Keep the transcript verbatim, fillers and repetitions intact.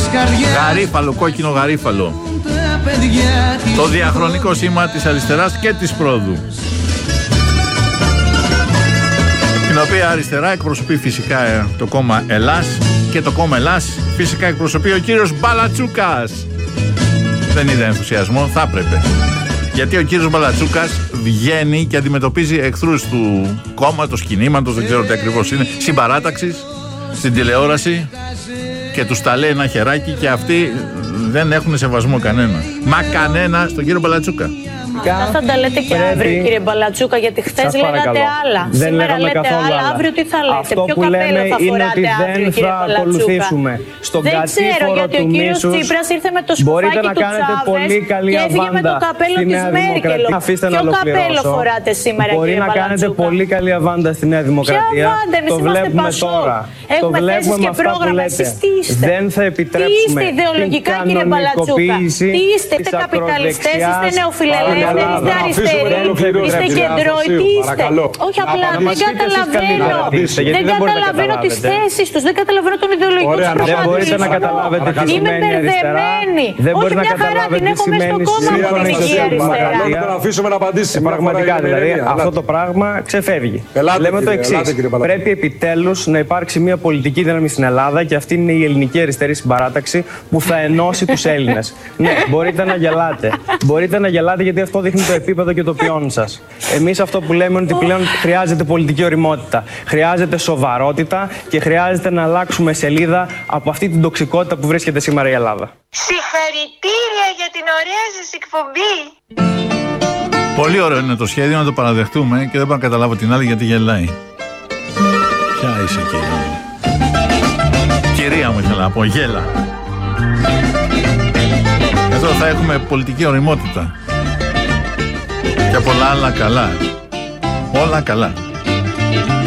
Γαρίφαλο, κόκκινο γαρίφαλο. Το διαχρονικό σήμα της αριστεράς και της πρόδου. Την οποία αριστερά εκπροσωπεί φυσικά το κόμμα Ελλάς και το κόμμα Ελλάς φυσικά εκπροσωπεί ο κύριος Μπαλατσούκας. Δεν είδα ενθουσιασμό, θα έπρεπε. Γιατί ο κύριος Μπαλατσούκας βγαίνει και αντιμετωπίζει εχθρούς του κόμματος, κινήματος, δεν ξέρω τι ακριβώς είναι, συμπαράταξης, στην τηλεόραση και τους τα λέει ένα χεράκι και αυτοί δεν έχουν σεβασμό κανένα. Μα κανένα στον κύριο Μπαλατσούκα. Αυτά θα τα λέτε και πρέπει... αύριο, κύριε Μπαλατσούκα, γιατί χθες λέγατε άλλα. Δεν Σήμερα λέτε άλλα, άλλα. Αύριο τι θα λέτε? Αυτό ποιο που καπέλο θα φοράτε αύριο, δεν κύριε θα Μπαλατσούκα? ακολουθήσουμε στον δεν ξέρω, γιατί ο κύριος Τσίπρας ήρθε με το σκουφάκι του Τσάβες και έφυγε με το καπέλο της Μέρκελ. Ποιο καπέλο φοράτε σήμερα, Μπορεί κύριε να κάνετε Μπαλατσούκα? πολύ καλή αβάντα στη Νέα Δημοκρατία. Το βλέπουμε τώρα. Έχουμε θέσεις και πρόγραμμα. Εσείς τι είστε? Δεν θα επιτρέψουμε. Τι είστε ιδεολογικά, κύριε Μπαλατσούκα? Τι είστε? Είστε καπιταλιστές, είστε νεοφιλελεύθεροι, είστε αριστεροί, είστε κεντρώοι, τι είστε? Όχι, απλά δεν καταλαβαίνω. Δεν καταλαβαίνω τις θέσεις τους, δεν καταλαβαίνω τον ιδεολογικό τους προγραμματισμό. Δεν μπορείτε να καταλάβετε τι σημαίνει αριστερά. Δεν μπορείτε να καταλάβετε τι σημαίνει αριστερά. Να τον αφήσουμε να απαντήσει. Πραγματικά δηλαδή αυτό το πράγμα ξεφεύγει. Λέμε το εξής. Πρέπει επιτέλους να υπάρξει μια πολιτική δύναμη στην Ελλάδα και αυτή είναι η ελληνική αριστερή συμπαράταξη που θα ενώσει τους Έλληνες. Ναι, μπορείτε να γελάτε. Μπορείτε να γελάτε γιατί αυτό δείχνει το επίπεδο και το ποιόν σας. Εμείς αυτό που λέμε είναι ότι πλέον χρειάζεται πολιτική οριμότητα. Χρειάζεται σοβαρότητα και χρειάζεται να αλλάξουμε σελίδα από αυτή την τοξικότητα που βρίσκεται σήμερα η Ελλάδα. Συγχαρητήρια για την ωραία σας εκπομπή. Πολύ ωραίο είναι το σχέδιο, να το παραδεχτούμε και δεν μπορώ να καταλάβω την άλλη γιατί γελάει. Ποια είσαι, κυρία μου? Κυρία μου ήθελα να πω, γέλα. Εδώ θα έχουμε πολιτική οριμότητα και πολλά άλλα καλά. Όλα καλά.